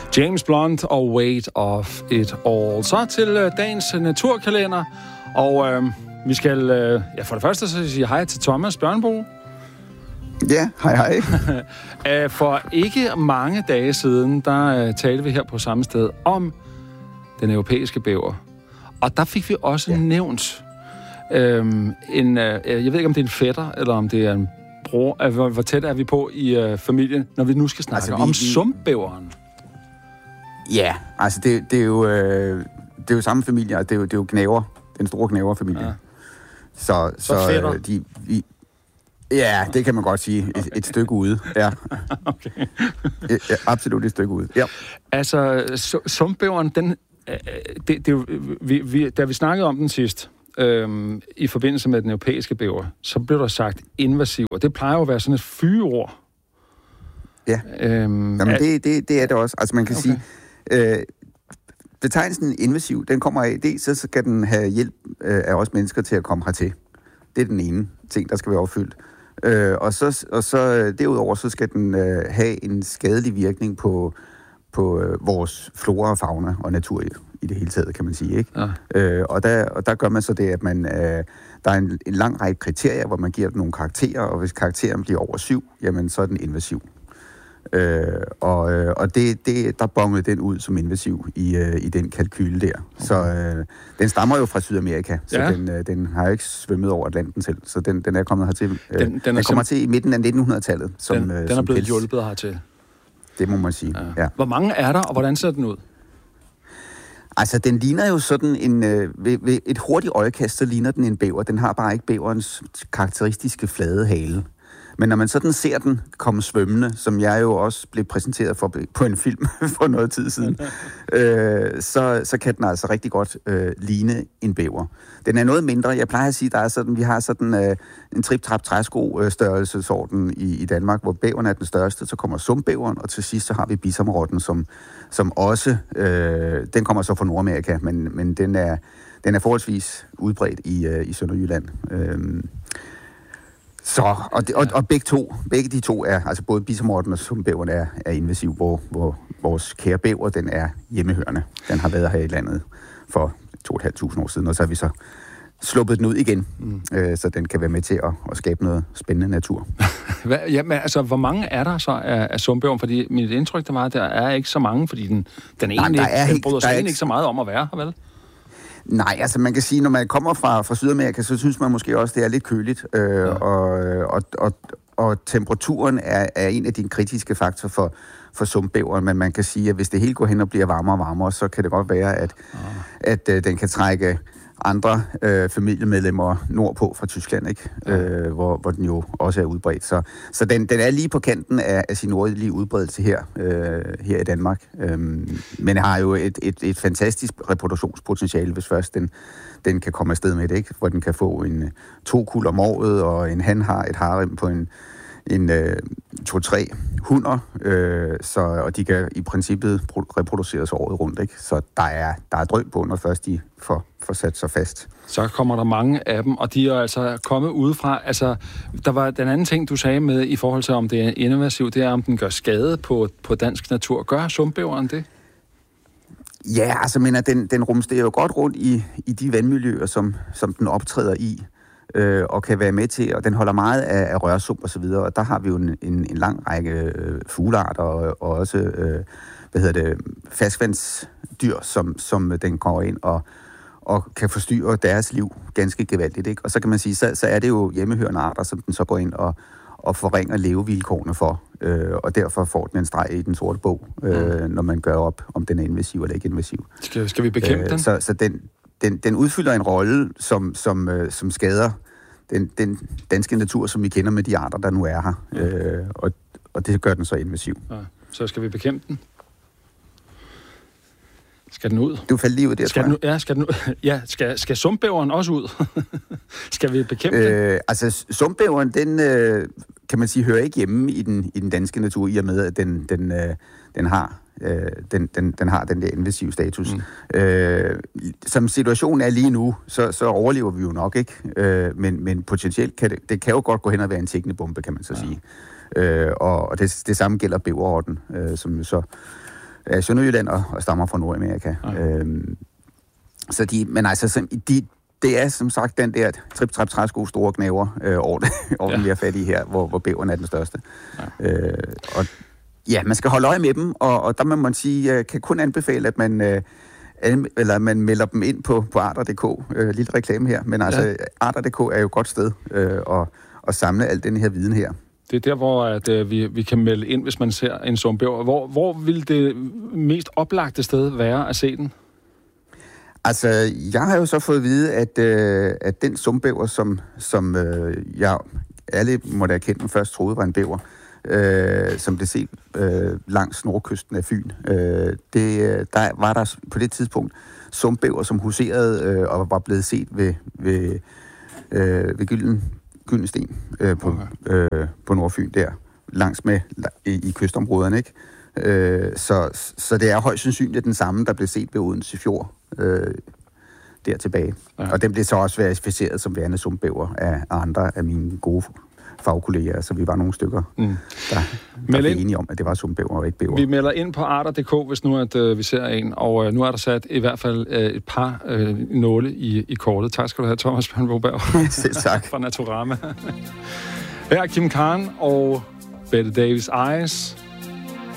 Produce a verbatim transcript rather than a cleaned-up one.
James Blunt og Weight of It All. Så til øh, dagens naturkalender. Og øh, vi skal øh, ja, for det første så sige hej til Thomas Bjørnbo. Ja, hej hej. For ikke mange dage siden, der uh, talte vi her på samme sted om den europæiske bæver. Og der fik vi også ja. nævnt øhm, en, uh, jeg ved ikke om det er en fætter, eller om det er en bror. Uh, hvor, hvor tæt er vi på i uh, familien, når vi nu skal snakke altså, vi, om sumpbæveren? Ja, altså det, det, er jo, øh, det er jo samme familie, og det er jo, det er jo gnæver, den store gnæverfamilie. Ja. Så, så, så fætter? Øh, de... Vi, Ja, det kan man godt sige. Et, et stykke ude, ja. Okay. ja. Absolut et stykke ude, ja. Altså, sumpbæveren, den... Det, det, vi, vi, da vi snakkede om den sidst, øhm, i forbindelse med den europæiske bæver, så blev der sagt invasiv, og det plejer jo at være sådan et fyreord. Ja, øhm, Jamen, det, det, det er det også. Altså, man kan okay. sige... Øh, betegnelsen invasiv, den kommer af... Det, så skal den have hjælp øh, af os mennesker til at komme hertil. Det er den ene ting, der skal være opfyldt. Øh, og, så, og så derudover, så skal den øh, have en skadelig virkning på, på øh, vores flora og fauna og natur i, i det hele taget, kan man sige. Ikke? Ja. Øh, og, der, og der gør man så det, at man, øh, der er en, en lang række kriterier, hvor man giver nogle karakterer, og hvis karakteren bliver over syv, jamen så er den invasiv. Øh, og og det, det, der bongede den ud som invasiv i, øh, i den kalkyle der. Okay. Så øh, den stammer jo fra Sydamerika, så ja. den, øh, den har ikke svømmet over Atlanten selv, så den, den er kommet hertil. Øh, den, den, den kommer til i midten af nitten hundrede-tallet. Som, den, øh, den er som blevet pels. hjulpet hertil. Det må man sige, ja. ja. Hvor mange er der, og hvordan ser den ud? Altså, den ligner jo sådan en... Øh, ved, ved et hurtigt øjekast, så ligner den en bæver. Den har bare ikke bæverens karakteristiske flade hale. Men når man sådan ser den komme svømmende, som jeg jo også blev præsenteret for på en film for noget tid siden, øh, så, så kan den altså rigtig godt øh, ligne en bæver. Den er noget mindre. Jeg plejer at sige, der er sådan, vi har sådan øh, en trip-trap-træsko øh, størrelsesorden i, i Danmark, hvor bæveren er den største, så kommer sumpbæveren, og til sidst så har vi bisonrotten, som, som også, øh, den kommer så fra Nordamerika, men, men den, er, den er forholdsvis udbredt i, øh, i Sønderjylland. Øh, Så, og, de, og, og begge to, begge de to er, altså både bisonrotten og sumpbæveren er, er invasiv, hvor, hvor vores kære bæver, den er hjemmehørende. Den har været her i landet for to og et halvt tusind år siden, og så har vi så sluppet den ud igen, mm. øh, så den kan være med til at, at skabe noget spændende natur. Jamen, altså, hvor mange er der så af, af sumpbæveren? Fordi mit indtryk, der var, at der er ikke så mange, fordi den, den, Nej, egentlig, er den ikke, bryder sig ikke, ikke så meget om at være her, vel? Nej, altså man kan sige, når man kommer fra, fra Sydamerika, så synes man måske også, det er lidt køligt, øh, ja. og, og, og, og temperaturen er, er en af de kritiske faktorer for, for sumpbæveren, men man kan sige, at hvis det hele går hen og bliver varmere og varmere, så kan det godt være, at, ja. at øh, den kan trække andre øh, familiemedlemmer nordpå fra Tyskland, ikke? Ja. Øh, hvor, hvor den jo også er udbredt. Så, så den, den er lige på kanten af, af sin nordlige udbredelse her, øh, her i Danmark. Øhm, men har jo et, et, et fantastisk reproduktionspotentiale, hvis først den, den kan komme afsted med det, ikke? Hvor den kan få en to kuld om året, og en han har et harem på en en øh, to-tre hunder, øh, så, og de kan i princippet reproduceres året rundt, ikke? Så der er, der er drøm på, når først de får, får sat sig fast. Så kommer der mange af dem, og de er altså kommet udefra. Altså, der var den anden ting, du sagde med i forhold til, om det er invasiv, det er, om den gør skade på, på dansk natur. Gør sumpbæveren det? Ja, altså, men den, den rumsterer jo godt rundt i, i de vandmiljøer, som, som den optræder i. Øh, og kan være med til, og den holder meget af, af rørsump og så videre, og der har vi jo en, en, en lang række øh, fuglearter og, og også, øh, hvad hedder det, ferskvandsdyr, som, som den går ind og, og kan forstyrre deres liv ganske gevaldigt, ikke? Og så kan man sige, så, så er det jo hjemmehørende arter, som den så går ind og, og forringer levevilkårene for, øh, og derfor får den en streg i den sorte bog, øh, mm. når man gør op, om den er invasiv eller ikke invasiv. Skal, skal vi bekæmpe øh, den? Så, så den Den, den udfylder en rolle, som, som, øh, som skader den, den danske natur, som vi kender med de arter, der nu er her. Ja. Øh, og, og det gør den så invasiv. Ja. Så skal vi bekæmpe den? Skal den ud? Du faldt lige ud der, skal den, Ja, skal den ud? Ja, skal, skal sumpbæveren også ud? Skal vi bekæmpe øh, den? Altså, sumpbæveren, den øh, kan man sige, hører ikke hjemme i den, i den danske natur, i og med, at den, den, øh, den har Øh, den, den, den har den der invasive status. Mm. Øh, som situationen er lige nu, så, så overlever vi jo nok ikke, øh, men, men potentielt kan det, det kan jo godt gå hen og være en tikkende bombe, kan man så ja. sige. Øh, og og det, det samme gælder bæverrotten, øh, som jo så af Sønderjylland og, og stammer fra Nordamerika. Ja. Øhm, så de, men altså, de, det er som sagt den der trip-trap-træsko store knæver øh, over, over ja. den, vi har fat i her, hvor, hvor bæveren er den største. Ja. Øh, og ja, man skal holde øje med dem, og, og der må man sige, jeg kan kun anbefale, at man... Øh, eller man melder dem ind på, på arter punktum d k. Øh, lille reklame her, men altså ja. arter punktum d k er jo et godt sted øh, at, at samle al den her viden her. Det er der, hvor at, øh, vi, vi kan melde ind, hvis man ser en sumpbæver. Hvor, hvor vil det mest oplagte sted være at se den? Altså, jeg har jo så fået at vide, at, øh, at den sumpbæver, som, som øh, jeg alle måtte erkende, man først troede var en bæver, øh, som det set øh, langs nordkysten af Fyn, øh, det, der var der på det tidspunkt sumpbæver, som huserede øh, og var blevet set ved, ved, øh, ved Gylden, Gyldensten øh, på, okay. øh, på Nordfyn der, langs med i, i kystområderne, ikke? Øh, så, så det er højst sandsynligt den samme, der blev set ved Odense Fjord øh, der tilbage. Ja. Og den blev så også verificeret som værende sumpbæver af andre af mine gode fagkolleger, så vi var nogle stykker, mm. der, der blev enige om, at det var sumpbæver og ikke bæver. Vi melder ind på arter punktum d k, hvis nu at, øh, vi ser en, og øh, nu er der sat i hvert fald øh, et par øh, nåle i, i kortet. Tak skal du have, Thomas Bjørnboberg. Selv tak. Fra Naturama. Her er Kim Karen og Bette Davis Eyes.